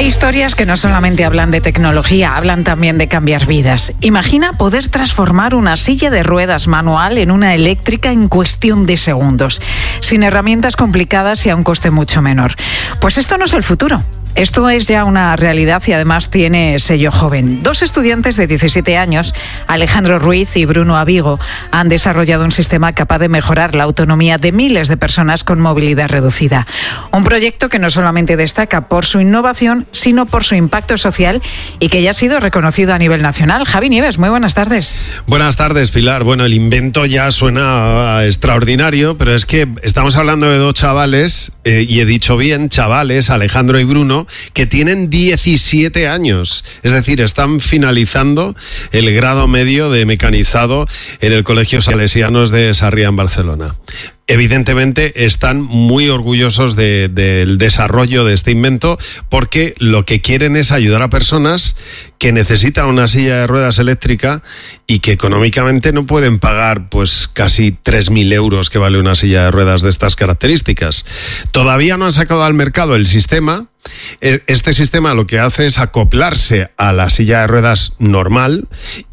Hay historias que no solamente hablan de tecnología, hablan también de cambiar vidas. Imagina poder transformar una silla de ruedas manual en una eléctrica en cuestión de segundos, sin herramientas complicadas y a un coste mucho menor. Pues esto no es el futuro. Esto es ya una realidad y además tiene sello joven. 2 estudiantes de 17 años, Alejandro Ruiz y Bruno Avigo, han desarrollado un sistema capaz de mejorar la autonomía de miles de personas con movilidad reducida. Un proyecto que no solamente destaca por su innovación, sino por su impacto social y que ya ha sido reconocido a nivel nacional. Javi Nieves, muy buenas tardes. Buenas tardes, Pilar. Bueno, el invento ya suena extraordinario, pero es que estamos hablando de 2 chavales, y he dicho bien, chavales, Alejandro y Bruno, que tienen 17 años. Es decir, están finalizando el grado medio de mecanizado en el Colegio Salesianos de Sarriá, en Barcelona. Evidentemente están muy orgullosos del desarrollo de este invento, porque lo que quieren es ayudar a personas que necesitan una silla de ruedas eléctrica y que económicamente no pueden pagar pues casi 3.000 euros que vale una silla de ruedas de estas características. Todavía no han sacado al mercado el sistema. Este sistema lo que hace es acoplarse a la silla de ruedas normal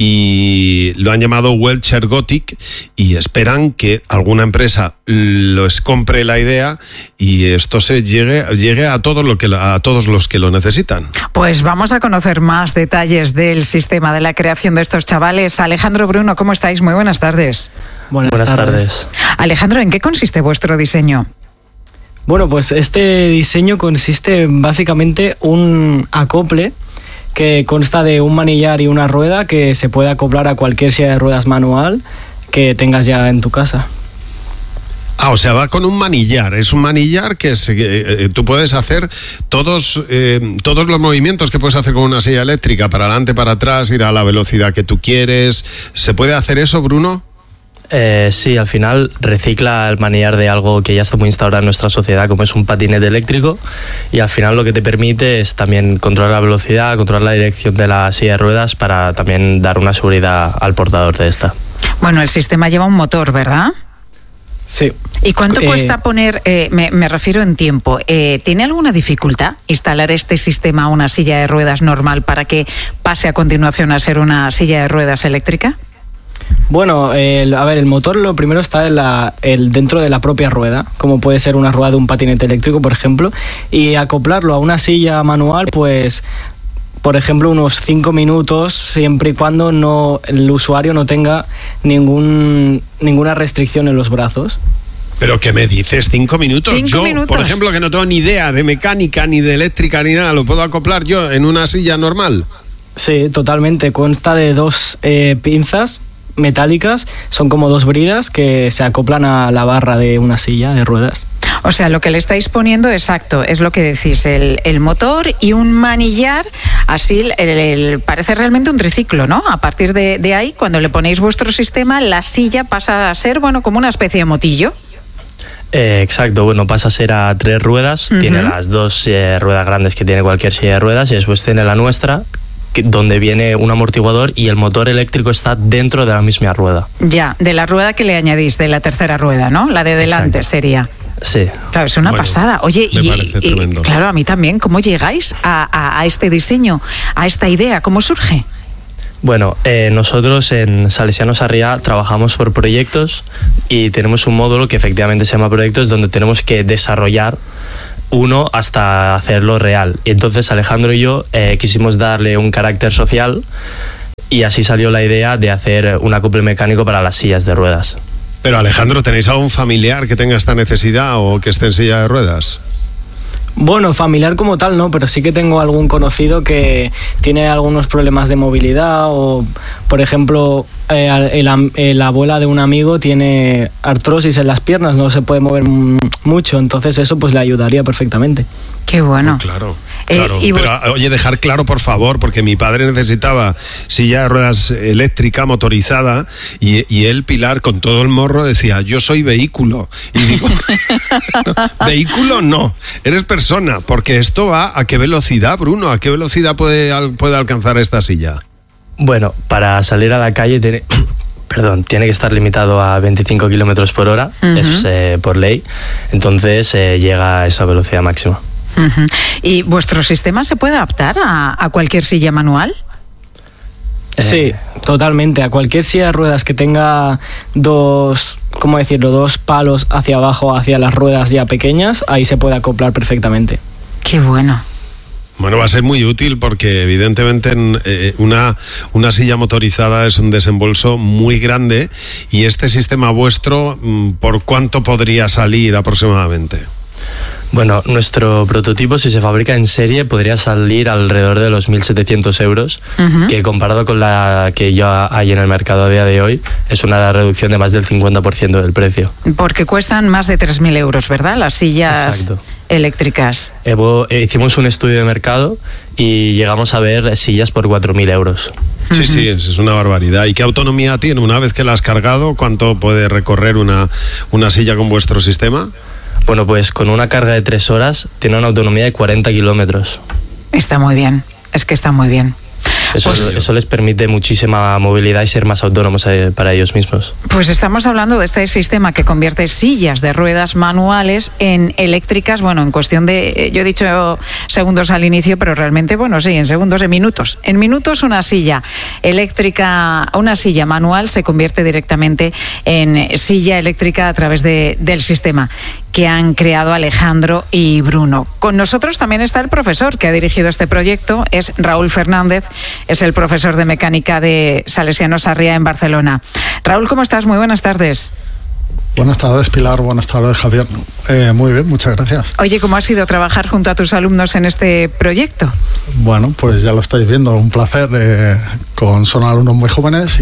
y lo han llamado Wheelchair Gothic, y esperan que alguna empresa les compre la idea y esto se llegue a todos los que lo necesitan. Pues vamos a conocer más detalles del sistema, de la creación de estos chavales. Alejandro, Bruno, ¿cómo estáis? Muy buenas tardes. Buenas tardes. Alejandro, ¿en qué consiste vuestro diseño? Bueno, pues este diseño consiste básicamente un acople que consta de un manillar y una rueda que se puede acoplar a cualquier silla de ruedas manual que tengas ya en tu casa. O sea, va con un manillar. Es un manillar que tú puedes hacer todos los movimientos que puedes hacer con una silla eléctrica, para adelante, para atrás, ir a la velocidad que tú quieres. ¿Se puede hacer eso, Bruno? Sí, al final recicla el manillar de algo que ya está muy instaurado en nuestra sociedad, como es un patinete eléctrico, y al final lo que te permite es también controlar la velocidad, controlar la dirección de la silla de ruedas, para también dar una seguridad al portador de esta. Bueno, el sistema lleva un motor, ¿verdad? Sí. ¿Y cuánto cuesta poner, me refiero en tiempo, ¿tiene alguna dificultad instalar este sistema a una silla de ruedas normal para que pase a continuación a ser una silla de ruedas eléctrica? Bueno, el motor lo primero está dentro de la propia rueda, como puede ser una rueda de un patinete eléctrico, por ejemplo, y acoplarlo a una silla manual, pues, por ejemplo, unos 5 minutos, siempre y cuando el usuario no tenga ninguna restricción en los brazos. ¿Pero qué me dices? 5 minutos. 5 minutos. Por ejemplo, que no tengo ni idea de mecánica, ni de eléctrica, ni nada, ¿lo puedo acoplar yo en una silla normal? Sí, totalmente. Consta de 2 pinzas metálicas, son como 2 bridas que se acoplan a la barra de una silla de ruedas. O sea, lo que le estáis poniendo, exacto, es lo que decís, el motor y un manillar, así parece realmente un triciclo, ¿no? A partir de ahí, cuando le ponéis vuestro sistema, la silla pasa a ser, bueno, como una especie de motillo. Exacto, bueno, pasa a ser a 3 ruedas, tiene las 2 ruedas grandes que tiene cualquier silla de ruedas, y después tiene la nuestra, donde viene un amortiguador, y el motor eléctrico está dentro de la misma rueda. Ya, de la rueda que le añadís, de la tercera rueda, ¿no? La de delante. Exacto. Sería. Sí. Claro, es una pasada. Oye, y claro, a mí también, ¿cómo llegáis a este diseño, a esta idea? ¿Cómo surge? Bueno, nosotros en Salesianos Sarriá trabajamos por proyectos y tenemos un módulo que efectivamente se llama proyectos, donde tenemos que desarrollar uno hasta hacerlo real. Y entonces Alejandro y yo quisimos darle un carácter social, y así salió la idea de hacer un acople mecánico para las sillas de ruedas. Pero Alejandro, ¿tenéis algún familiar que tenga esta necesidad o que esté en silla de ruedas? Bueno, familiar como tal no, pero sí que tengo algún conocido que tiene algunos problemas de movilidad, o por ejemplo la abuela de un amigo tiene artrosis en las piernas, no se puede mover mucho, entonces eso pues le ayudaría perfectamente. Qué bueno. Claro. Pero oye, dejar claro, por favor, porque mi padre necesitaba silla de ruedas eléctrica motorizada, y él, Pilar, con todo el morro decía: yo soy vehículo. Y digo, vehículo no, eres persona, porque esto va a qué velocidad, Bruno, a qué velocidad puede alcanzar esta silla. Bueno, para salir a la calle tiene que estar limitado a 25 kilómetros por hora, es por ley, entonces llega a esa velocidad máxima. ¿Y vuestro sistema se puede adaptar a cualquier silla manual? Sí, totalmente. A cualquier silla de ruedas que tenga dos palos hacia abajo, hacia las ruedas ya pequeñas, ahí se puede acoplar perfectamente. ¡Qué bueno! Bueno, va a ser muy útil porque evidentemente una silla motorizada es un desembolso muy grande, y este sistema vuestro, ¿por cuánto podría salir aproximadamente? Bueno, nuestro prototipo, si se fabrica en serie, podría salir alrededor de los 1.700 euros, que comparado con la que ya hay en el mercado a día de hoy, es una reducción de más del 50% del precio. Porque cuestan más de 3.000 euros, ¿verdad? Las sillas eléctricas. Hicimos un estudio de mercado y llegamos a ver sillas por 4.000 euros. Sí, es una barbaridad. ¿Y qué autonomía tiene? Una vez que la has cargado, ¿cuánto puede recorrer una silla con vuestro sistema? Bueno, pues con una carga de 3 horas tiene una autonomía de 40 kilómetros. Está muy bien, es que está muy bien. Eso les permite muchísima movilidad y ser más autónomos para ellos mismos. Pues estamos hablando de este sistema que convierte sillas de ruedas manuales en eléctricas, bueno, en cuestión de, yo he dicho segundos al inicio, pero realmente, bueno, sí, en segundos, en minutos. En minutos una silla eléctrica, una silla manual se convierte directamente en silla eléctrica a través del sistema que han creado Alejandro y Bruno. Con nosotros también está el profesor que ha dirigido este proyecto, es Raúl Fernández, es el profesor de mecánica de Salesianos Sarriá en Barcelona. Raúl, ¿cómo estás? Muy buenas tardes. Buenas tardes, Pilar. Buenas tardes, Javier. Muy bien, muchas gracias. Oye, ¿cómo ha sido trabajar junto a tus alumnos en este proyecto? Bueno, pues ya lo estáis viendo, un placer. Son alumnos muy jóvenes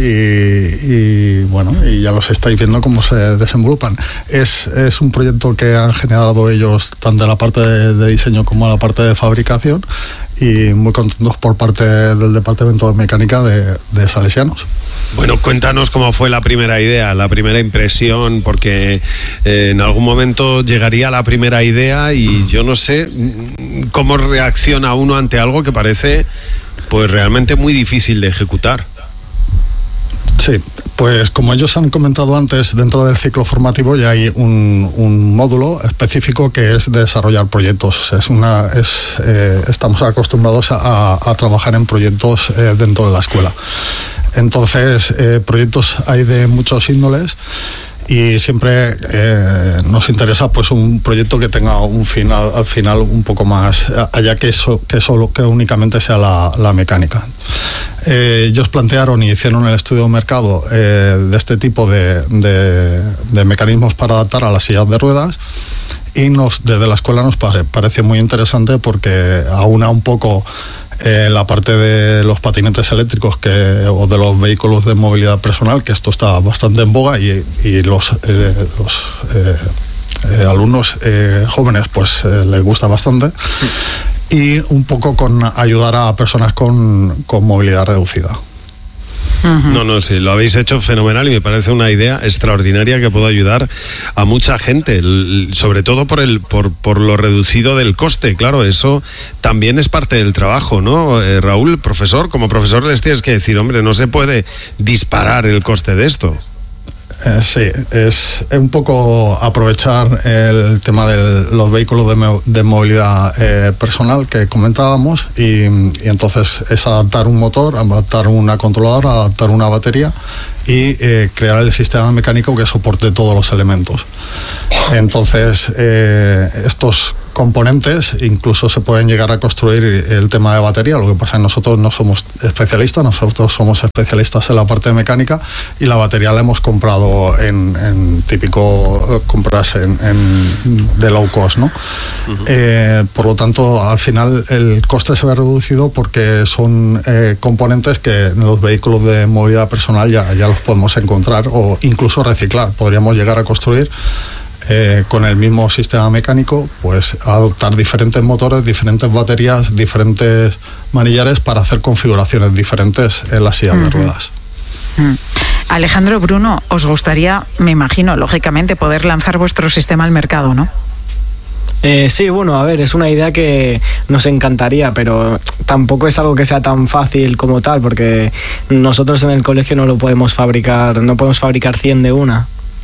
y ya los estáis viendo cómo se desenvolupan. Es un proyecto que han generado ellos tanto en la parte de diseño como en la parte de fabricación, y muy contentos por parte del departamento de mecánica de Salesianos. Bueno, cuéntanos cómo fue la primera idea, la primera impresión, porque en algún momento llegaría la primera idea y yo no sé cómo reacciona uno ante algo que parece pues realmente muy difícil de ejecutar. Sí, pues como ellos han comentado antes, dentro del ciclo formativo ya hay un módulo específico que es desarrollar proyectos. Estamos acostumbrados a trabajar en proyectos dentro de la escuela. Entonces, proyectos hay de muchos índoles, y siempre nos interesa pues un proyecto que tenga un final, al final un poco más allá que únicamente sea la mecánica. Ellos plantearon y hicieron el estudio de mercado de este tipo de mecanismos para adaptar a las sillas de ruedas, y desde la escuela nos parece muy interesante porque aúna un poco la parte de los patinetes eléctricos o de los vehículos de movilidad personal, que esto está bastante en boga, y los alumnos jóvenes pues les gusta bastante, y un poco con ayudar a personas con movilidad reducida. No, sí, lo habéis hecho fenomenal y me parece una idea extraordinaria que puede ayudar a mucha gente, sobre todo por lo reducido del coste. Claro, eso también es parte del trabajo, ¿no? Raúl, profesor, como profesor les tienes que decir, hombre, no se puede disparar el coste de esto. Sí, es un poco aprovechar el tema de los vehículos de movilidad personal que comentábamos, y entonces es adaptar un motor, adaptar una controladora, adaptar una batería y crear el sistema mecánico que soporte todos los elementos. Entonces, estos componentes incluso se pueden llegar a construir el tema de batería. Lo que pasa es que nosotros no somos especialistas, nosotros somos especialistas en la parte mecánica, y la batería la hemos comprado en típico compras de low cost, ¿no? Por lo tanto, al final el coste se ve reducido porque son componentes que en los vehículos de movilidad personal ya los podemos encontrar, o incluso reciclar. Podríamos llegar a construir con el mismo sistema mecánico, pues adoptar diferentes motores, diferentes baterías, diferentes manillares para hacer configuraciones diferentes en las sillas de ruedas. Alejandro, Bruno, os gustaría, me imagino, lógicamente, poder lanzar vuestro sistema al mercado, ¿no? Sí, bueno, a ver, es una idea que nos encantaría, pero tampoco es algo que sea tan fácil como tal, porque nosotros en el colegio no podemos fabricar 100 de una.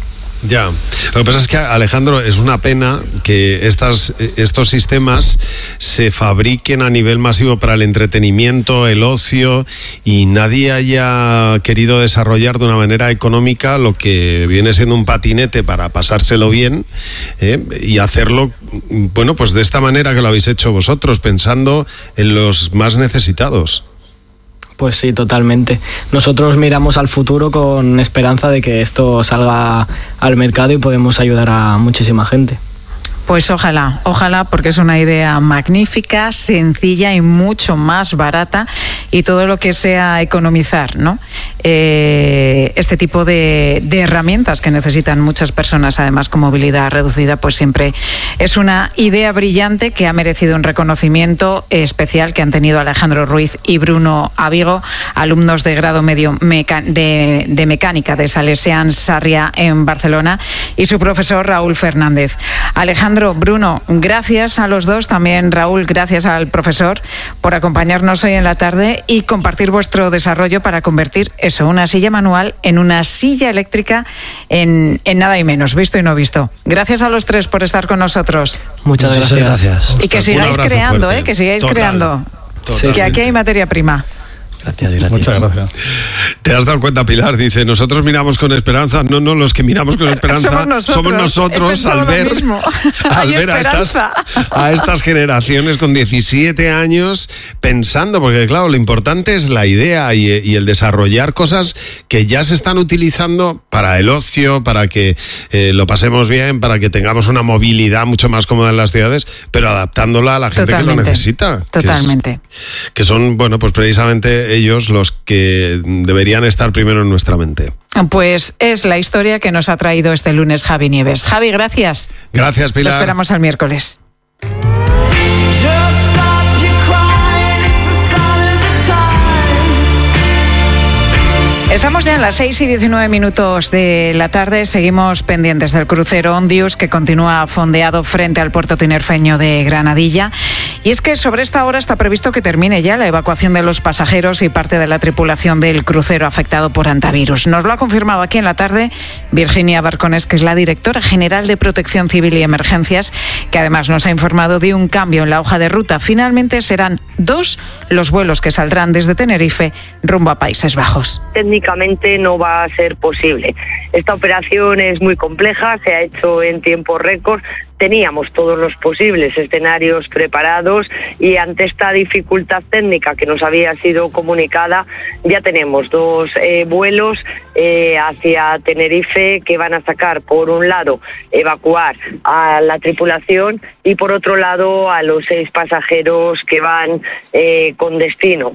Ya, lo que pasa es que, Alejandro, es una pena que estos sistemas se fabriquen a nivel masivo para el entretenimiento, el ocio, y nadie haya querido desarrollar de una manera económica lo que viene siendo un patinete para pasárselo bien, y hacerlo, bueno, pues de esta manera que lo habéis hecho vosotros, pensando en los más necesitados. Pues sí, totalmente. Nosotros miramos al futuro con esperanza de que esto salga al mercado y podemos ayudar a muchísima gente. Pues ojalá, porque es una idea magnífica, sencilla y mucho más barata, y todo lo que sea economizar, ¿no? Este tipo de herramientas que necesitan muchas personas, además con movilidad reducida, pues siempre es una idea brillante que ha merecido un reconocimiento especial que han tenido Alejandro Ruiz y Bruno Avigo, alumnos de grado medio de mecánica de Salesians Sarriá en Barcelona, y su profesor Raúl Fernández. Alejandro, Bruno, gracias a los dos, también Raúl, gracias al profesor por acompañarnos hoy en la tarde y compartir vuestro desarrollo para convertir una silla manual en una silla eléctrica en nada y menos, visto y no visto. Gracias a los tres por estar con nosotros. Muchas gracias. Y que sigáis creando, que sigáis creando. Total. Que aquí hay materia prima. Gracias. Muchas gracias. ¿Te has dado cuenta, Pilar? Dice, nosotros miramos con esperanza. No, los que miramos con esperanza somos nosotros al ver a estas generaciones con 17 años pensando, porque claro, lo importante es la idea y el desarrollar cosas que ya se están utilizando para el ocio, para que lo pasemos bien, para que tengamos una movilidad mucho más cómoda en las ciudades, pero adaptándola a la gente que lo necesita. Totalmente. Que son, bueno, pues precisamente ellos los que deberían estar primero en nuestra mente. Pues es la historia que nos ha traído este lunes Javi Nieves. Javi, gracias. Gracias, Pilar. Lo esperamos el miércoles. Estamos ya en las 6:19 de la tarde. Seguimos pendientes del crucero Ondius, que continúa fondeado frente al puerto tinerfeño de Granadilla. Y es que sobre esta hora está previsto que termine ya la evacuación de los pasajeros y parte de la tripulación del crucero afectado por hantavirus. Nos lo ha confirmado aquí en la tarde Virginia Barcones, que es la directora general de Protección Civil y Emergencias, que además nos ha informado de un cambio en la hoja de ruta. Finalmente serán 2 los vuelos que saldrán desde Tenerife rumbo a Países Bajos. Técnicamente no va a ser posible. Esta operación es muy compleja, se ha hecho en tiempo récord. Teníamos todos los posibles escenarios preparados y ante esta dificultad técnica que nos había sido comunicada, ya tenemos 2 vuelos hacia Tenerife que van a sacar, por un lado, evacuar a la tripulación y por otro lado a los 6 pasajeros que van con destino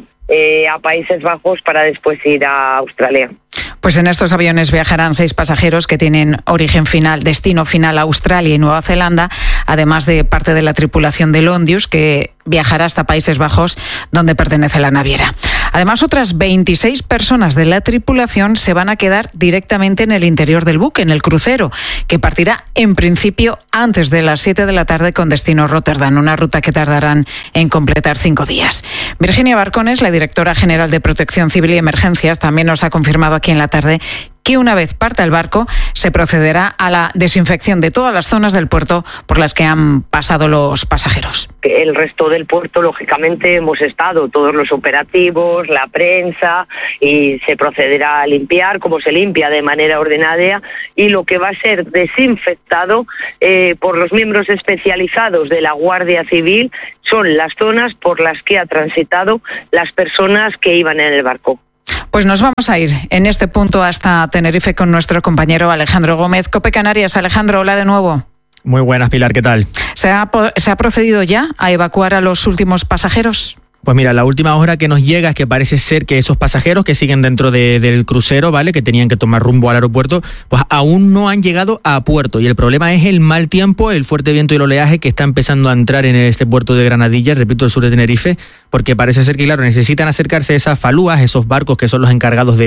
a Países Bajos para después ir a Australia. Pues en estos aviones viajarán 6 pasajeros que tienen destino final a Australia y Nueva Zelanda, además de parte de la tripulación del Ondius, que viajará hasta Países Bajos, donde pertenece la naviera. Además, otras 26 personas de la tripulación se van a quedar directamente en el interior del buque, en el crucero, que partirá en principio antes de las 7 de la tarde con destino Rotterdam, una ruta que tardarán en completar 5 días. Virginia Barcones, la directora general de Protección Civil y Emergencias, también nos ha confirmado aquí en la tarde que una vez parta el barco se procederá a la desinfección de todas las zonas del puerto por las que han pasado los pasajeros. El resto del puerto, lógicamente, hemos estado todos los operativos, la prensa, y se procederá a limpiar como se limpia de manera ordinaria, y lo que va a ser desinfectado por los miembros especializados de la Guardia Civil son las zonas por las que ha transitado las personas que iban en el barco. Pues nos vamos a ir en este punto hasta Tenerife con nuestro compañero Alejandro Gómez. COPE Canarias. Alejandro, hola de nuevo. Muy buenas, Pilar, ¿qué tal? ¿Se ha procedido ya a evacuar a los últimos pasajeros? Pues mira, la última hora que nos llega es que parece ser que esos pasajeros que siguen dentro del crucero, ¿vale?, que tenían que tomar rumbo al aeropuerto, pues aún no han llegado a puerto. Y el problema es el mal tiempo, el fuerte viento y el oleaje que está empezando a entrar en este puerto de Granadilla, repito, el sur de Tenerife, porque parece ser que, claro, necesitan acercarse a esas falúas, esos barcos que son los encargados de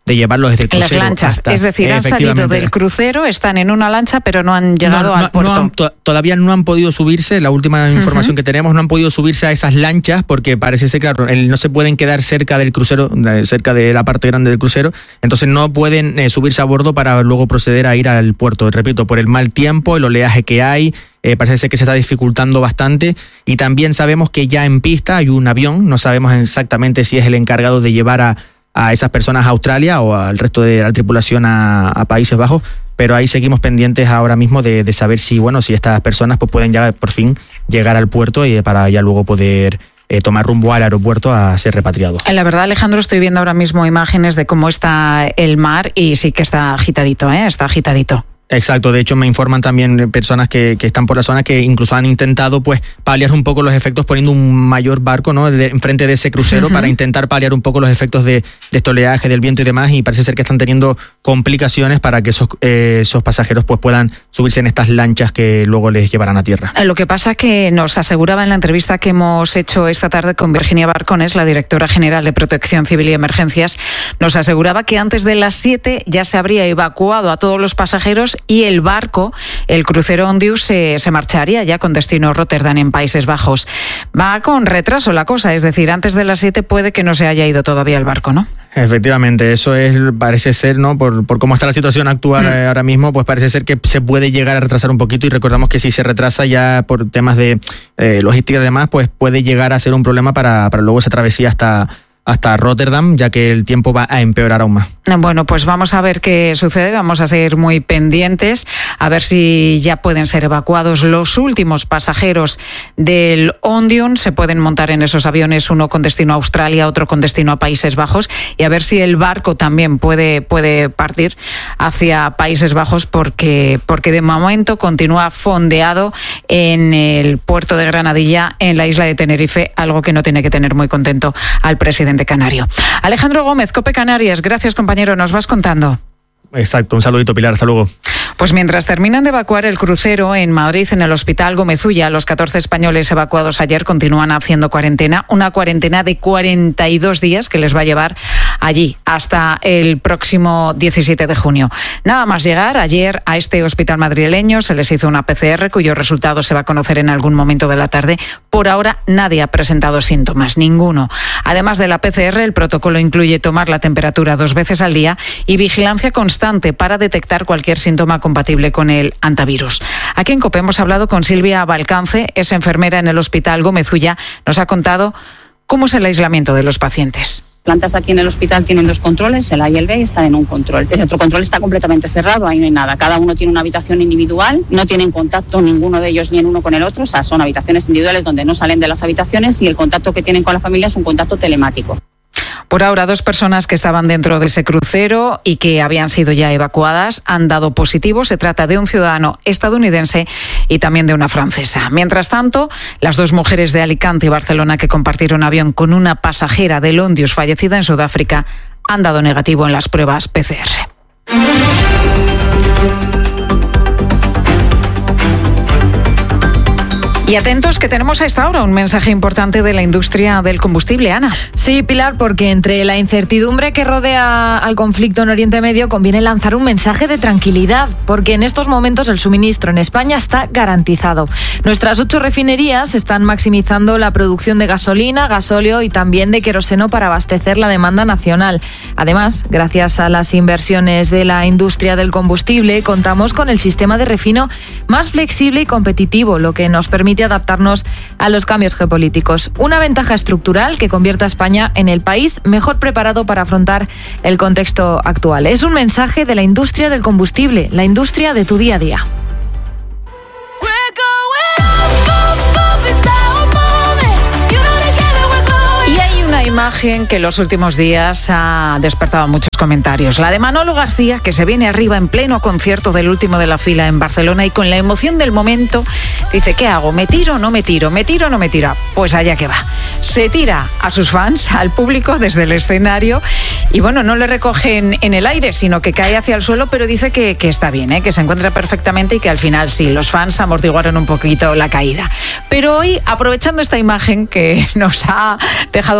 llevarlos desde el crucero. Las lanchas, es decir, han salido del crucero, están en una lancha, pero no han llegado al puerto. Todavía no han podido subirse, la última información que tenemos, no han podido subirse a esas lanchas porque parece ser, claro, no se pueden quedar cerca del crucero, cerca de la parte grande del crucero, entonces no pueden subirse a bordo para luego proceder a ir al puerto. Repito, por el mal tiempo, el oleaje que hay, parece ser que se está dificultando bastante, y también sabemos que ya en pista hay un avión, no sabemos exactamente si es el encargado de llevar a esas personas a Australia o al resto de la tripulación a Países Bajos, pero ahí seguimos pendientes ahora mismo de saber si estas personas pues pueden ya por fin llegar al puerto y para ya luego poder tomar rumbo al aeropuerto a ser repatriados. La verdad, Alejandro, estoy viendo ahora mismo imágenes de cómo está el mar y sí que está agitadito, está agitadito. Exacto, de hecho me informan también personas que están por la zona que incluso han intentado pues paliar un poco los efectos poniendo un mayor barco, ¿no?, enfrente de ese crucero para intentar paliar un poco los efectos de este oleaje, del viento y demás, y parece ser que están teniendo complicaciones para que esos pasajeros pues puedan subirse en estas lanchas que luego les llevarán a tierra. Lo que pasa es que nos aseguraba en la entrevista que hemos hecho esta tarde con Virginia Barcones, la directora general de Protección Civil y Emergencias, nos aseguraba que antes de las 7 ya se habría evacuado a todos los pasajeros y el barco, el crucero Ondius, se marcharía ya con destino Rotterdam en Países Bajos. Va con retraso la cosa, es decir, antes de las 7 puede que no se haya ido todavía el barco, ¿no? Efectivamente, eso parece ser, ¿no? Por cómo está la situación actual ahora mismo, pues parece ser que se puede llegar a retrasar un poquito, y recordamos que si se retrasa ya por temas de logística y demás, pues puede llegar a ser un problema para luego esa travesía hasta Rotterdam, ya que el tiempo va a empeorar aún más. Bueno, pues vamos a ver qué sucede, vamos a seguir muy pendientes, a ver si ya pueden ser evacuados los últimos pasajeros del Ondium, se pueden montar en esos aviones, uno con destino a Australia, otro con destino a Países Bajos, y a ver si el barco también puede partir hacia Países Bajos, porque de momento continúa fondeado en el puerto de Granadilla, en la isla de Tenerife, algo que no tiene que tener muy contento al presidente canario. Alejandro Gómez, COPE Canarias, gracias compañero, nos vas contando. Exacto, un saludito, Pilar, hasta luego. Pues mientras terminan de evacuar el crucero en Madrid, en el Hospital Gómez Ulla, los 14 españoles evacuados ayer continúan haciendo cuarentena, una cuarentena de 42 días que les va a llevar allí hasta el próximo 17 de junio. Nada más llegar ayer a este hospital madrileño se les hizo una PCR cuyo resultado se va a conocer en algún momento de la tarde. Por ahora nadie ha presentado síntomas, ninguno. Además de la PCR, el protocolo incluye tomar la temperatura 2 veces al día y vigilancia constante para detectar cualquier síntoma compatible con el antivirus. Aquí en COPE hemos hablado con Silvia Balcance, es enfermera en el Hospital Gómez Ulla. Nos ha contado cómo es el aislamiento de los pacientes. Plantas aquí en el hospital tienen 2 controles, el A y el B, están en un control. El otro control está completamente cerrado, ahí no hay nada. Cada uno tiene una habitación individual, no tienen contacto ninguno de ellos ni en uno con el otro, o sea, son habitaciones individuales donde no salen de las habitaciones y el contacto que tienen con la familia es un contacto telemático. Por ahora, 2 personas que estaban dentro de ese crucero y que habían sido ya evacuadas han dado positivo. Se trata de un ciudadano estadounidense y también de una francesa. Mientras tanto, las 2 mujeres de Alicante y Barcelona que compartieron avión con una pasajera del Ondius fallecida en Sudáfrica han dado negativo en las pruebas PCR. Y atentos que tenemos a esta hora un mensaje importante de la industria del combustible, Ana. Sí, Pilar, porque entre la incertidumbre que rodea al conflicto en Oriente Medio conviene lanzar un mensaje de tranquilidad, porque en estos momentos el suministro en España está garantizado. Nuestras 8 refinerías están maximizando la producción de gasolina, gasóleo y también de queroseno para abastecer la demanda nacional. Además, gracias a las inversiones de la industria del combustible, contamos con el sistema de refino más flexible y competitivo, lo que nos permite adaptarnos a los cambios geopolíticos. Una ventaja estructural que convierte a España en el país mejor preparado para afrontar el contexto actual. Es un mensaje de la industria del combustible, la industria de tu día a día. Imagen que en los últimos días ha despertado muchos comentarios. La de Manolo García, que se viene arriba en pleno concierto del último de la fila en Barcelona y con la emoción del momento dice, ¿qué hago? ¿Me tiro o no me tiro? ¿Me tiro o no me tiro? Pues allá que va. Se tira a sus fans, al público desde el escenario y bueno, no le recogen en el aire, sino que cae hacia el suelo, pero dice que está bien, que se encuentra perfectamente y que al final sí, los fans amortiguaron un poquito la caída. Pero hoy, aprovechando esta imagen que nos ha dejado Manolo García,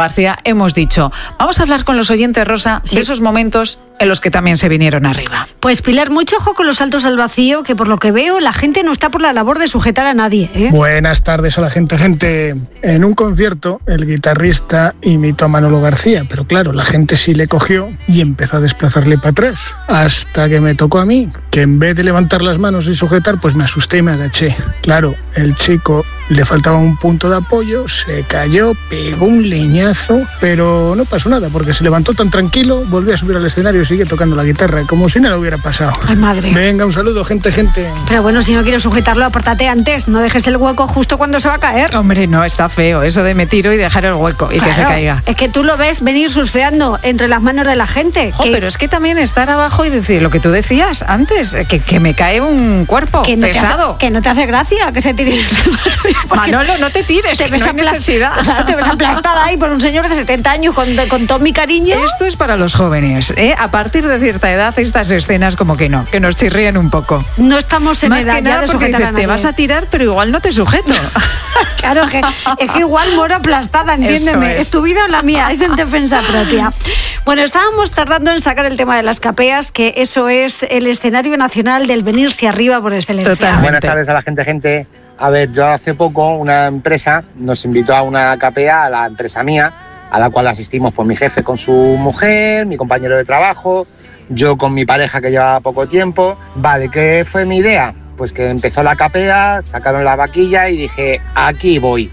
García, hemos dicho, vamos a hablar con los oyentes, Rosa, de esos momentos en los que también se vinieron arriba. Pues Pilar, mucho ojo con los saltos al vacío, que por lo que veo la gente no está por la labor de sujetar a nadie, ¿eh? Buenas tardes a la gente. En un concierto el guitarrista imitó a Manolo García, pero claro, la gente sí le cogió y empezó a desplazarle para atrás, hasta que me tocó a mí, que en vez de levantar las manos y sujetar, pues me asusté y me agaché. Claro, el chico le faltaba un punto de apoyo, se cayó, pegó un leñazo, pero no pasó nada, porque se levantó tan tranquilo, volvió a subir al escenario y sigue tocando la guitarra, como si nada hubiera pasado. Ay, madre. Venga, un saludo, gente. Pero bueno, si no quieres sujetarlo, apártate antes, no dejes el hueco justo cuando se va a caer. Hombre, no, está feo eso de me tiro y dejar el hueco y que se caiga. Es que tú lo ves venir surfeando entre las manos de la gente. Pero es que también estar abajo y decir lo que tú decías antes, que me cae un cuerpo que no pesado. Que no te hace gracia que se tire. Manolo, no te tires, te ves no hay necesidad. Claro, te ves aplastada ahí por un señor de 70 años con todo mi cariño. Esto es para los jóvenes, ¿eh? A partir de cierta edad estas escenas como que no, que nos chirrían un poco. No estamos en más edad que nada ya de porque sujetar dices, a nadie. te vas a tirar pero igual no te sujeto. Claro, es que igual muero aplastada, entiéndeme. Es tu vida o la mía, es en defensa propia. Bueno, estábamos tardando en sacar el tema de las capeas, que eso es el escenario nacional del venirse arriba por excelencia. Totalmente. Buenas tardes a la gente. A ver, yo hace poco una empresa nos invitó a una capea, a la empresa mía, a la cual asistimos pues mi jefe con su mujer, mi compañero de trabajo, yo con mi pareja que llevaba poco tiempo. Vale, ¿qué fue mi idea? Pues que empezó la capea, sacaron la vaquilla y dije, aquí voy,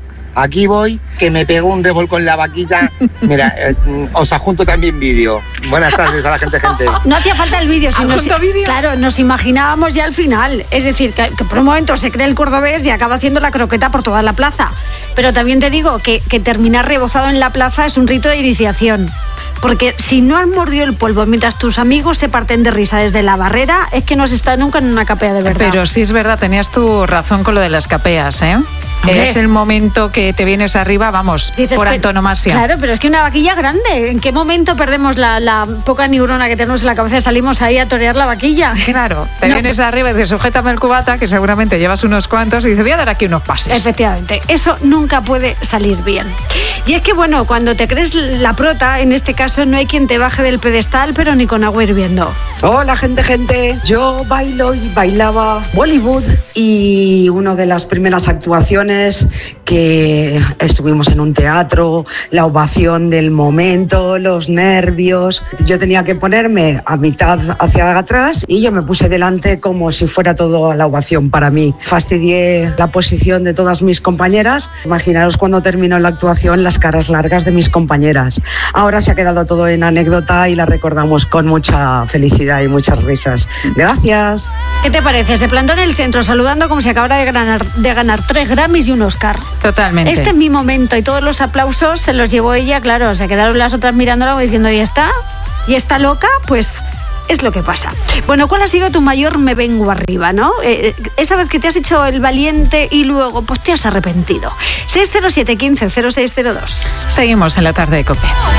que me pegó un revolcón en la vaquilla. Mira, os adjunto también vídeo. Buenas tardes a la gente. No hacía falta el vídeo, claro, nos imaginábamos ya al final. Es decir, que por un momento se cree el cordobés y acaba haciendo la croqueta por toda la plaza. Pero también te digo que terminar rebozado en la plaza es un rito de iniciación. Porque si no has mordido el polvo mientras tus amigos se parten de risa desde la barrera, es que no has estado nunca en una capea de verdad. Pero sí es verdad, tenías tu razón con lo de las capeas, ¿eh? Hombre. Es el momento que te vienes arriba, vamos, dices, por antonomasia. Claro, pero es que una vaquilla grande. ¿En qué momento perdemos la poca neurona que tenemos en la cabeza y salimos ahí a torear la vaquilla? Claro, te vienes arriba y dices, sujétame el cubata, que seguramente llevas unos cuantos, y dices, voy a dar aquí unos pases. Efectivamente, eso nunca puede salir bien. Y es que, bueno, cuando te crees la prota, en este caso no hay quien te baje del pedestal, pero ni con agua hirviendo. Hola, gente. Yo bailo y bailaba Bollywood y una de las primeras actuaciones que estuvimos en un teatro, la ovación del momento, los nervios. Yo tenía que ponerme a mitad hacia atrás y yo me puse delante como si fuera todo la ovación para mí. Fastidié la posición de todas mis compañeras. Imaginaros cuando terminó la actuación las caras largas de mis compañeras. Ahora se ha quedado todo en anécdota y la recordamos con mucha felicidad y muchas risas. Gracias. ¿Qué te parece? Se plantó en el centro saludando como si acabara de ganar 3 Grammys y un Oscar. Totalmente. Este es mi momento y todos los aplausos se los llevó ella, claro, se quedaron las otras mirándola diciendo, ¿y está? ¿Y está loca? Pues es lo que pasa. Bueno, ¿cuál ha sido tu mayor me vengo arriba, no? Esa vez que te has hecho el valiente y luego pues te has arrepentido. 607 15 0602. Seguimos en la tarde de COPE.